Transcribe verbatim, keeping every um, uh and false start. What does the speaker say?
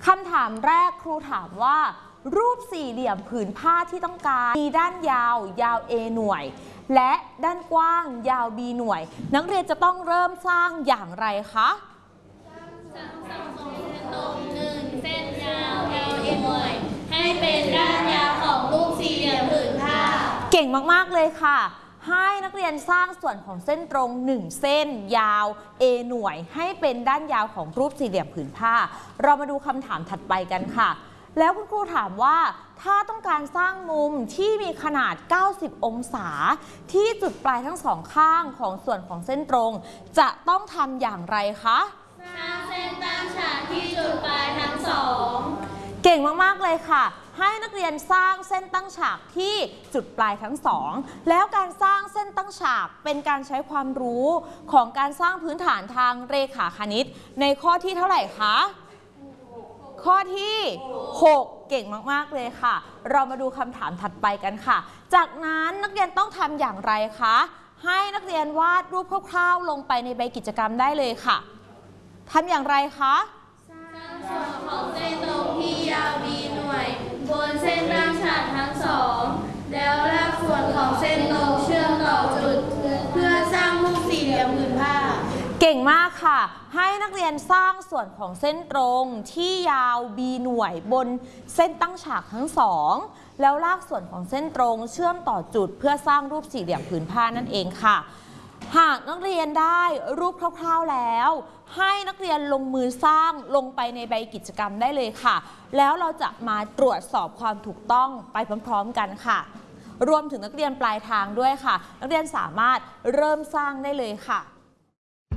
คำถามแรกครูถามว่ารูปสี่เหลี่ยมผืนผ้าที่ต้องการมีด้านยาวยาว A หน่วยและด้านกว้างยาว B หน่วยนักเรียนจะต้องเริ่มสร้างอย่างไรคะสร้างเส้นตรงตรงหนึ่งเส้นยาวยาว A หน่วยให้เป็นด้านยาวของรูปสี่เหลี่ยมผืนผ้าเก่งมากๆเลยค่ะให้นักเรียนสร้างส่วนของเส้นตรงหนึ่งเส้นยาว A หน่วยให้เป็นด้านยาวของรูปสี่เหลี่ยมผืนผ้าเรามาดูคำถามถัดไปกันค่ะแล้วคุณครูถามว่าถ้าต้องการสร้างมุมที่มีขนาดเก้าสิบองศาที่จุดปลายทั้งสองข้างของส่วนของเส้นตรงจะต้องทำอย่างไรคะสร้างเส้นตั้งฉากที่จุดปลายทั้งสองเก่งมากๆเลยค่ะให้นักเรียนสร้างเส้นตั้งฉากที่จุดปลายทั้งสองแล้วการสร้างเส้นตั้งฉากเป็นการใช้ความรู้ของการสร้างพื้นฐานทางเรขาคณิตในข้อที่เท่าไหร่คะข้อที่หกเก่งมากๆเลยค่ะเรามาดูคำถามถัดไปกันค่ะจากนั้นนักเรียนต้องทำอย่างไรคะให้นักเรียนวาดรูปคร่าวๆลงไปในใบกิจกรรมได้เลยค่ะทำอย่างไรคะสร้างส่วนของเส้นตรงที่ยาว B หน่วยบนเส้นตั้งฉากทั้งสองแล้วลากส่วนของเส้นตรงเชื่อมต่อจุดเพื่อสร้างรูปสี่เหลี่ยมผืนผ้าเก่งมากค่ะให้นักเรียนสร้างส่วนของเส้นตรงที่ยาว B หน่วยบนเส้นตั้งฉากทั้งสองแล้วลากส่วนของเส้นตรงเชื่อมต่อจุดเพื่อสร้างรูปสี่เหลี่ยมผืนผ้านั่นเองค่ะหากนักเรียนได้รูปคร่าวๆแล้วให้นักเรียนลงมือสร้างลงไปในใบกิจกรรมได้เลยค่ะแล้วเราจะมาตรวจสอบความถูกต้องไปพร้อมๆกันค่ะรวมถึงนักเรียนปลายทางด้วยค่ะนักเรียนสามารถเริ่มสร้างได้เลยค่ะ